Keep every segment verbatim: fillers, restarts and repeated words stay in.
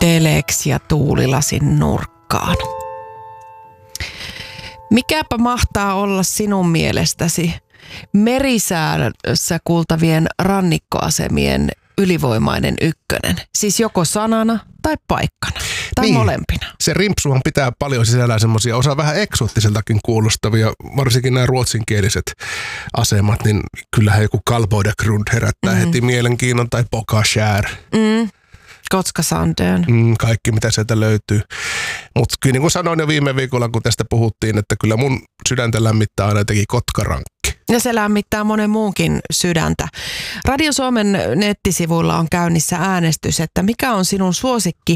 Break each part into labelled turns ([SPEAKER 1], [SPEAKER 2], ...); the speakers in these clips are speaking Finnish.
[SPEAKER 1] teleksi ja tuulilasin nurkkaan. Mikäpä mahtaa olla sinun mielestäsi merisäässä kuultavien rannikkoasemien ylivoimainen ykkönen? Siis joko sanana tai paikkana tai niin, molempina.
[SPEAKER 2] Se rimpsuhan pitää paljon sisällään semmoisia osa vähän eksoottiseltakin kuulostavia, varsinkin nämä ruotsinkieliset asemat, niin kyllähän joku Karlbodagrund herättää mm. heti mielenkiinnon tai Pokaskär.
[SPEAKER 1] Mm. Gotska Sandön.
[SPEAKER 2] Mm, kaikki mitä sieltä löytyy. Mutta kyllä niin kuin sanoin jo viime viikolla, kun tästä puhuttiin, että kyllä mun sydäntä lämmittää aina jotenkin Kotkarankki.
[SPEAKER 1] Ja se lämmittää monen muunkin sydäntä. Radio Suomen nettisivuilla on käynnissä äänestys, että mikä on sinun suosikki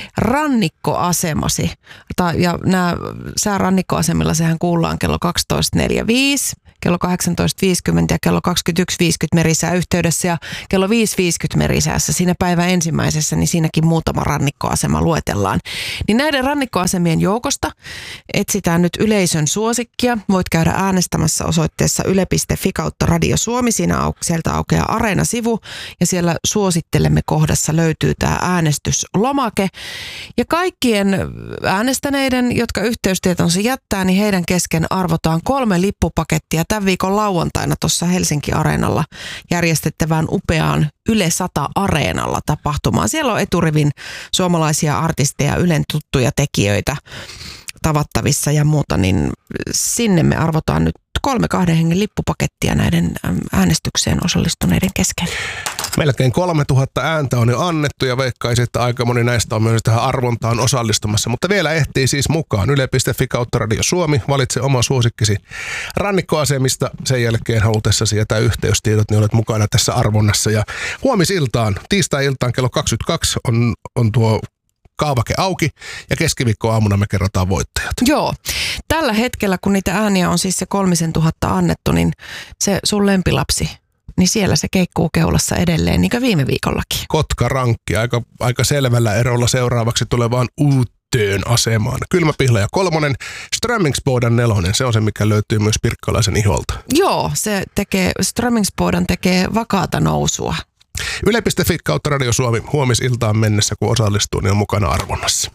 [SPEAKER 1] rannikkoasemasi. Ja nämä säärannikkoasemilla sehän kuullaan kello kaksitoista neljäkymmentäviisi, kello kahdeksantoista viisikymmentä ja kello kaksikymmentäyksi viisikymmentä merisää yhteydessä ja kello viisi viisikymmentä merisäässä. Siinä päivän ensimmäisessä, niin siinäkin muutama rannikkoasema luetellaan. Niin näiden rannikkoasemien joukosta etsitään nyt yleisön suosikkia. Voit käydä äänestämässä osoitteessa yle piste fi kautta Radio Suomi. Siinä au, sieltä aukeaa Areena-sivu ja siellä suosittelemme kohdassa löytyy tämä äänestyslomake. Ja kaikkien äänestäneiden, jotka yhteystietonsa jättää, niin heidän kesken arvotaan kolme lippupakettia tämän viikon lauantaina tuossa Helsinki-areenalla järjestettävään upeaan Yle sata Areenalla tapahtumaan. Siellä on eturivin suomalaisia artisteja, Ylen tuttuja tekijöitä tavattavissa ja muuta, niin sinne me arvotaan nyt kolme kahden hengen lippupakettia näiden äänestykseen osallistuneiden kesken.
[SPEAKER 2] Melkein kolmetuhatta ääntä on jo annettu ja veikkaisin, että aika moni näistä on myös tähän arvontaan osallistumassa. Mutta vielä ehtii siis mukaan yle piste fi kautta Radio Suomi. Valitse oma suosikkisi rannikkoasemista. Sen jälkeen halutessasi jätä yhteystiedot, niin olet mukana tässä arvonnassa. Ja huomisiltaan, tiistai-iltaan kello kaksikymmentäkaksi on, on tuo kaavake auki ja keskiviikkoaamuna me kerrotaan voittajat.
[SPEAKER 1] Joo. Tällä hetkellä, kun niitä ääniä on siis se kolmisen tuhatta annettu, niin se sun lempilapsi, niin siellä se keikkuu keulassa edelleen, niin kuin viime viikollakin.
[SPEAKER 2] Kotkarankki, aika, aika selvällä erolla seuraavaksi tulevaan uuteen asemaan. Kylmäpihla ja kolmonen, Strömmingsbodan nelonen, se on se, mikä löytyy myös Pirkkalaisen iholta.
[SPEAKER 1] Joo, se tekee, Strömmingsbodan tekee vakaata nousua.
[SPEAKER 2] yle piste fi kautta Radio Suomi huomisiltaan mennessä, kun osallistuu, niin on mukana arvonnassa.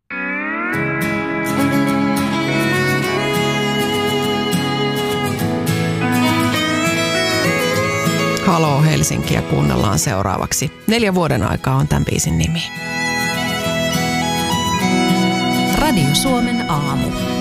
[SPEAKER 1] Haloo Helsinkiä kuunnellaan seuraavaksi. Neljä vuoden aikaa on tämän biisin nimi.
[SPEAKER 3] Radio Suomen aamu.